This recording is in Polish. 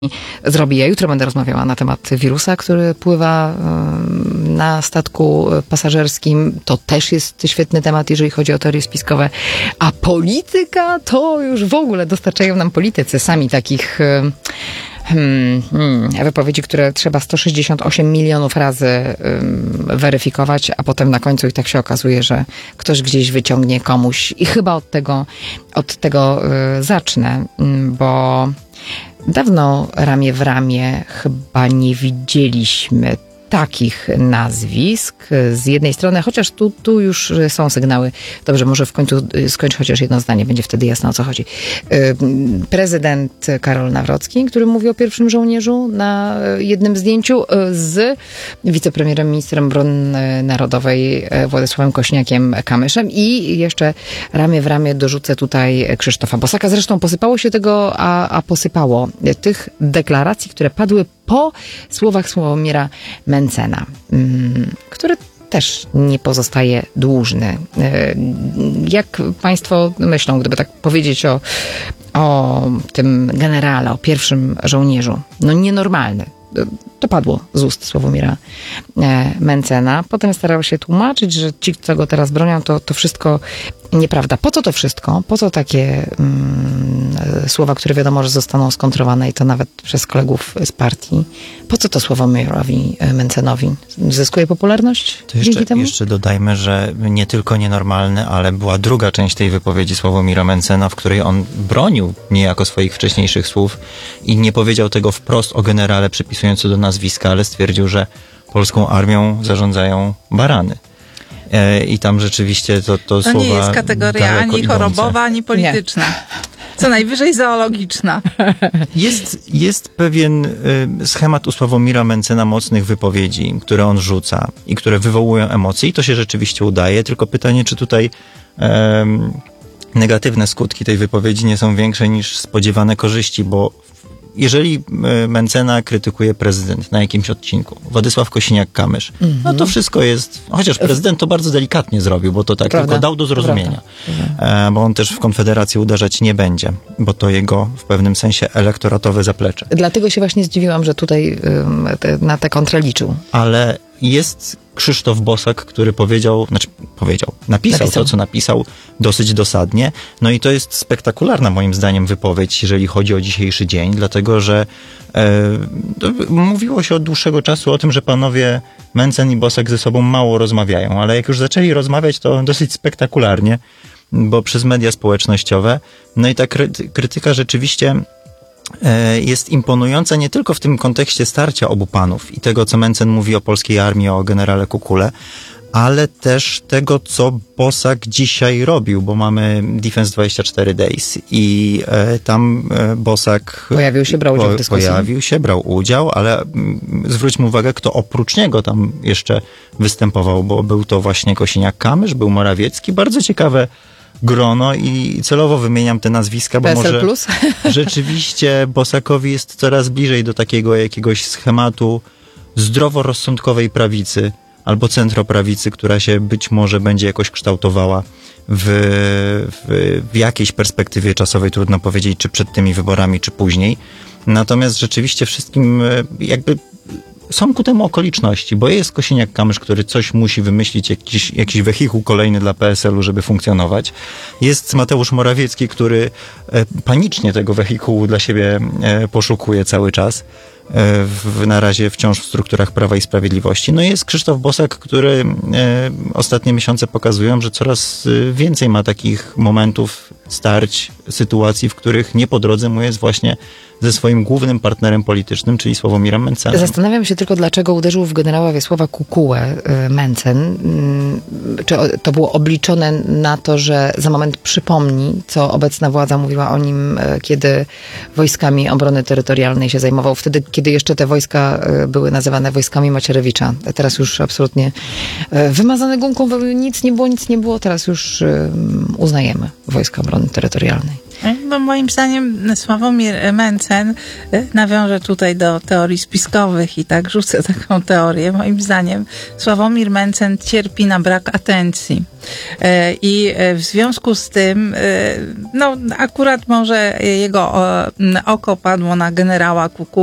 zrobi. Ja jutro będę rozmawiała na temat wirusa, który pływa na statku pasażerskim. To też jest świetny temat, jeżeli chodzi o teorie spiskowe. A polityka to już w ogóle dostarczają nam politycy sami takich wypowiedzi, które trzeba 168 milionów razy weryfikować, a potem na końcu i tak się okazuje, że ktoś gdzieś wyciągnie komuś. I chyba od tego zacznę, bo dawno ramię w ramię chyba nie widzieliśmy takich nazwisk. Z jednej strony, chociaż tu już są sygnały. Dobrze, może w końcu skończ chociaż jedno zdanie, będzie wtedy jasno, o co chodzi. Prezydent Karol Nawrocki, który mówi o pierwszym żołnierzu na jednym zdjęciu z wicepremierem, ministrem obrony narodowej Władysławem Kosiniakiem-Kamyszem i jeszcze ramię w ramię dorzucę tutaj Krzysztofa Bosaka. Zresztą posypało się tego, a posypało tych deklaracji, które padły po słowach Sławomira Mentzena, który też nie pozostaje dłużny. Jak państwo myślą, gdyby tak powiedzieć o tym generale, o pierwszym żołnierzu? No nienormalny. To padło z ust Sławomira Mentzena. Potem starał się tłumaczyć, że ci, co go teraz bronią, to wszystko nieprawda. Po co to wszystko? Po co takie słowa, które wiadomo, że zostaną skontrowane i to nawet przez kolegów z partii? Po co to Sławomirowi Mentzenowi? Zyskuje popularność dzięki temu? Jeszcze dodajmy, że nie tylko nienormalny, ale była druga część tej wypowiedzi Sławomira Mentzena, w której on bronił niejako swoich wcześniejszych słów i nie powiedział tego wprost o generale przypisując do nazwiska, ale stwierdził, że polską armią zarządzają barany. I tam rzeczywiście to słowa nie jest kategoria ani chorobowa, ani polityczna. Nie. Co najwyżej zoologiczna. Jest pewien schemat u Sławomira Mentzena mocnych wypowiedzi, które on rzuca i które wywołują emocje i to się rzeczywiście udaje, tylko pytanie, czy tutaj negatywne skutki tej wypowiedzi nie są większe niż spodziewane korzyści, bo jeżeli Mentzena krytykuje prezydent na jakimś odcinku, Władysław Kosiniak-Kamysz, no to wszystko jest, chociaż prezydent to bardzo delikatnie zrobił, bo to tak tylko dał do zrozumienia, bo on też w Konfederację uderzać nie będzie, bo to jego w pewnym sensie elektoratowe zaplecze. Dlatego się właśnie zdziwiłam, że tutaj na tę kontrę liczył. Ale jest Krzysztof Bosak, który napisał to, co napisał dosyć dosadnie. No i to jest spektakularna moim zdaniem wypowiedź, jeżeli chodzi o dzisiejszy dzień, dlatego że mówiło się od dłuższego czasu o tym, że panowie Mentzen i Bosak ze sobą mało rozmawiają, ale jak już zaczęli rozmawiać, to dosyć spektakularnie, bo przez media społecznościowe. No i ta krytyka rzeczywiście jest imponująca nie tylko w tym kontekście starcia obu panów i tego, co Mentzen mówi o polskiej armii, o generale Kukule, ale też tego, co Bosak dzisiaj robił, udział Defense 24 Days i tam Bosak brał udział, ale zwróćmy uwagę, kto oprócz niego tam jeszcze występował, bo był to właśnie Kosiniak-Kamysz, był Morawiecki, bardzo ciekawe grono i celowo wymieniam te nazwiska, bo PSL+. Może rzeczywiście Bosakowi jest coraz bliżej do takiego jakiegoś schematu zdroworozsądkowej prawicy albo centroprawicy, która się być może będzie jakoś kształtowała w jakiejś perspektywie czasowej, trudno powiedzieć, czy przed tymi wyborami, czy później. Natomiast rzeczywiście wszystkim jakby są ku temu okoliczności, bo jest Kosiniak-Kamysz, który coś musi wymyślić, jakiś wehikuł kolejny dla PSL-u, żeby funkcjonować. Jest Mateusz Morawiecki, który panicznie tego wehikułu dla siebie poszukuje cały czas. Na razie wciąż w strukturach Prawa i Sprawiedliwości. No i jest Krzysztof Bosak, który ostatnie miesiące pokazują, że coraz więcej ma takich momentów, starć, sytuacji, w których nie po drodze mu jest właśnie ze swoim głównym partnerem politycznym, czyli Sławomirem Mentzenem. Zastanawiam się tylko, dlaczego uderzył w generała Wiesława Kukułę Mentzen. Czy to było obliczone na to, że za moment przypomni, co obecna władza mówiła o nim, kiedy wojskami obrony terytorialnej się zajmował. Wtedy, kiedy jeszcze te wojska były nazywane wojskami Macierewicza. Teraz już absolutnie wymazane gumką, nic nie było. Teraz już uznajemy Wojska Obrony Terytorialnej. No, moim zdaniem Sławomir Mencen, nawiążę tutaj do teorii spiskowych i tak rzucę taką teorię, moim zdaniem Sławomir Mencen cierpi na brak atencji. I w związku z tym, no akurat może jego oko padło na generała Kuku,